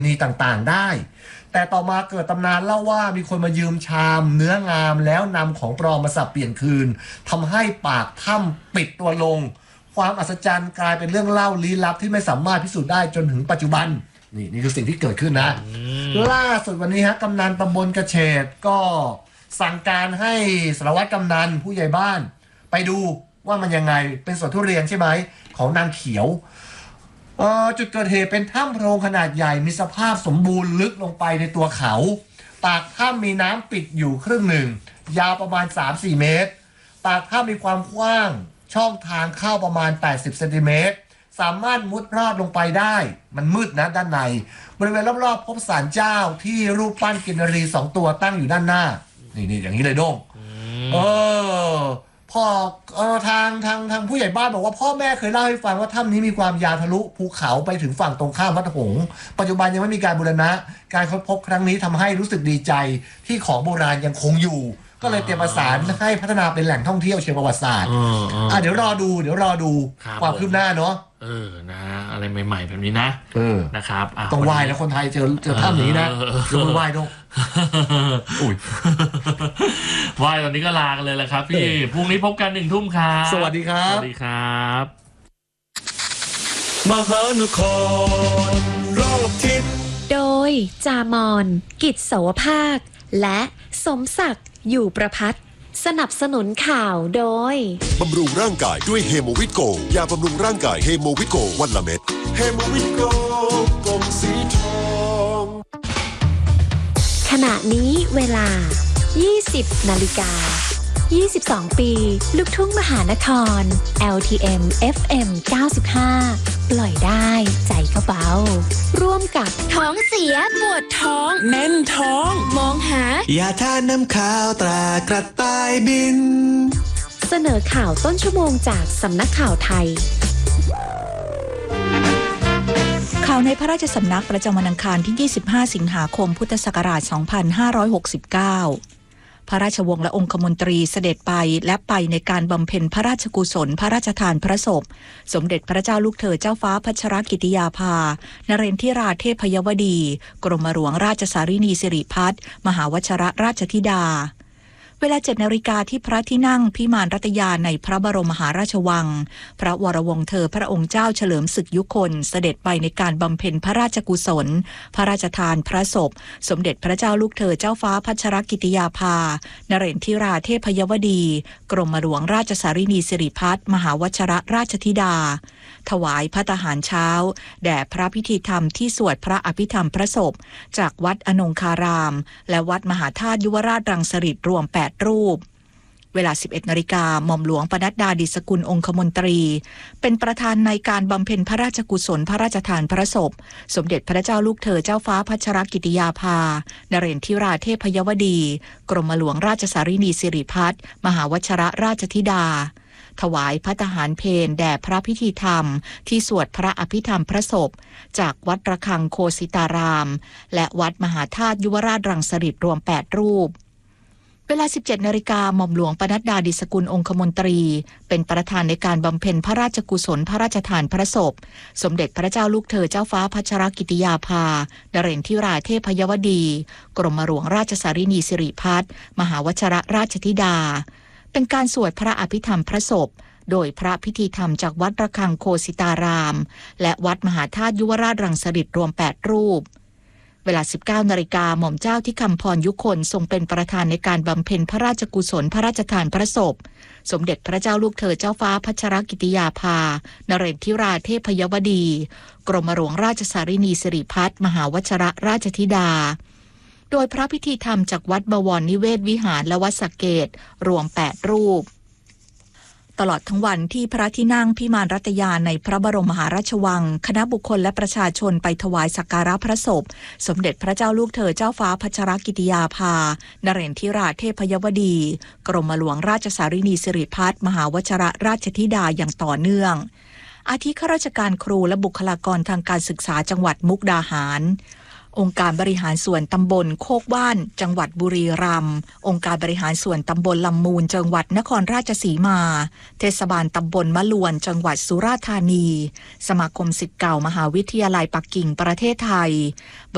นีต่างๆได้แต่ต่อมาเกิดตำนานเล่าว่ามีคนมายืมชามเนื้องามแล้วนำของปลอมมาสับเปลี่ยนคืนทำให้ปากถ้ำปิดตัวลงความอัศจรรย์กลายเป็นเรื่องเล่าลี้ลับที่ไม่สามารถพิสูจน์ได้จนถึงปัจจุบันนี่คือสิ่งที่เกิดขึ้นนะล่าสุดวันนี้ฮะกำนันตำบลกระเฉดก็สั่งการให้สารวัตรกำนันผู้ใหญ่บ้านไปดูว่ามันยังไงเป็นสวนทุเรียนใช่ไหมของนางเขียวจุดเกิดเหตุเป็นถ้ำโพรงขนาดใหญ่มีสภาพสมบูรณ์ลึกลงไปในตัวเขาปากถ้ำมีน้ำปิดอยู่ครึ่งหนึ่งยาวประมาณ 3-4 เมตรปากถ้ำมีความกว้างช่องทางเข้าประมาณ80เซนติเมตรสามารถมุดรอดลงไปได้มันมืดนะด้านในบริเวณรอบๆพบศาลเจ้าที่รูปปั้นกินรี2ตัวตั้งอยู่ด้านหน้านี่อย่างนี้เลยโด้งพ่อทางผู้ใหญ่บ้านบอกว่าพ่อแม่เคยเล่าให้ฟังว่าถ้ำนี้มีความยาวทะลุภูเขาไปถึงฝั่งตรงข้ามวัดหงส์ปัจจุบันยังไม่มีการบูรณะการค้นพบครั้งนี้ทำให้รู้สึกดีใจที่ของโบราณยังคงอยู่ก็เลยเตรียมประสานให้พัฒนาเป็นแหล่งท่องเที่ยวเชิงประวัติศาสตร์เดี๋ยวรอดูความคืบหน้าเนาะนะอะไรใหม่ๆแบบนี้นะนะครับต้องไหว้แล้วคนไทยเจอถ้ำนี้นะลงไปไหว้ต้องไหว้ตอนนี้ก็ลากันเลยแหละครับพี่พรุ่งนี้พบกัน1 ทุ่มครับสวัสดีครับสวัสดีครับมหานครรอบทิศโดยจามอนกิจโสภาคและสมศักดิ์อยู่ประพัฒน์สนับสนุนข่าวโดยบำรุงร่างกายด้วยเฮโมวิตโกยาบำรุงร่างกายเฮโมวิตโกวันละเม็ดเฮโมวิตโกกลมสีทองขณะนี้เวลา 20 นาฬิกา 22 ปีลูกทุ่งมหานคร LTM FM 95 ปล่อยได้ใจก็เบาร่วมกับท้องเสียปวดท้องแน่นท้องมองหายาทาน้ำข้าวตรากระต่ายบินเสนอข่าวต้นชั่วโมงจากสำนักข่าวไทยข่าวในพระราชสำนักประจำวันอังคารที่25 สิงหาคมพุทธศักราช 2569พระราชวงศ์และองคมนตรีเสด็จไปและไปในการบำเพ็ญพระราชกุศลพระราชทานพระศพสมเด็จพระเจ้าลูกเธอเจ้าฟ้าพัชรกิติยาภานเรนทิราเทพยวดีกรมหลวงราชสารินีสิริพัฒน์มหาวชรราชธิดาเวลา 7 นาฬิกาที่พระที่นั่งพิมานรัตยาในพระบรมมหาราชวังพระวรวงศ์เธอพระองค์เจ้าเฉลิมศึกยุคลเสด็จไปในการบำเพ็ญพระราชกุศลพระราชทานพระศพสมเด็จพระเจ้าลูกเธอเจ้าฟ้าพัชรกิติยาภานเรนทิราเทพยวดีกรมหลวงราชสารินีสิริพัฒน์มหาวชรราชธิดาถวายภัตตาหารเช้าแด่พระพิธีธรรมที่สวดพระอภิธรรมพระศพจากวัดอนงคารามและวัดมหาธาตุยุวราชรังสฤษฎ์รวม8 รูปเวลา 11 นาฬิกาหม่อมหลวงปนัดดาดิษกุลองคมนตรีเป็นประธานในการบำเพ็ญพระราชกุศลพระราชทานพระศพสมเด็จพระเจ้าลูกเธอเจ้าฟ้าพัชรกิติยาภานเรนทิราเทพยวดีกรมหลวงราชสารินีสิริพัฒน์มหาวชรราชธิดาถวายภัตตาหารเพลแด่พระพิธีธรรมที่สวดพระอภิธรรมพระศพจากวัดระฆังโคสิตารามและวัดมหาธาตุยุวราชรังสฤษฎ์รวม8 รูปเวลา 17 นาฬิกาหม่อมหลวงปนัดดาดิษกุลองคมนตรีเป็นประธานในการบำเพ็ญพระราชกุศลพระราชทานพระศพสมเด็จพระเจ้าลูกเธอเจ้าฟ้าพัชรกิติยาภานเรนทิราเทพยวดีกรมหลวงราชสารินีสิริพัฒน์มหาวชรราชธิดาเป็นการสวดพระอภิธรรมพระศพโดยพระพิธีธรรมจากวัดระฆังโคสิตารามและวัดมหาธาตุยุวราชรังสฤษฎ์รวม8 รูปเวลา 19 นาฬิกาหม่อมเจ้าที่คำพรยุคนทรงเป็นประธานในการบำเพ็ญพระราชกุศลพระราชทานพระศพสมเด็จพระเจ้าลูกเธอเจ้าฟ้าพัชรกิติยาภานเรนทิราเทพยวดีกรมหลวงราชสารินีสิริพัฒน์มหาวชรราชธิดาโดยพระพิธีธรรมจากวัดบวรนิเวศวิหารและวัดสะเกษรวม8 รูปตลอดทั้งวันที่พระที่นั่งพิมานรัตยาในพระบรมมหาราชวังคณะบุคคลและประชาชนไปถวายสักการะพระศพสมเด็จพระเจ้าลูกเธอเจ้าฟ้าพัชรกิติยาภานเรนทิราเทพยวดีกรมหลวงราชสารินีสิริพัฒน์มหาวชรราชธิดาอย่างต่อเนื่องอาทิข้าราชการครูและบุคลากรทางการศึกษาจังหวัดมุกดาหารองค์การบริหารส่วนตำบลโคกว่านจังหวัดบุรีรัมย์องค์การบริหารส่วนตำบลลำมูลจังหวัดนครราชสีมาเทศบาลตำบลมะลวนจังหวัดสุราษฎร์ธานีสมาคมศิษย์เก่ามหาวิทยาลัยปักกิ่งประเทศไทย